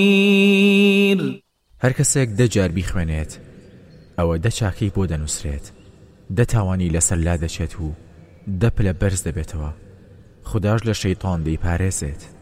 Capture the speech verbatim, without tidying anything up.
هەر کەسێک دە جار بیخوێنێت ئەوە دە چاکەی بۆ دەنووسرێت، دە تاوانی لەسەر لا دەچێت و دە پلە بەرز دەبێتەوە. خوداش لە شەیطان دەیپارێزێت.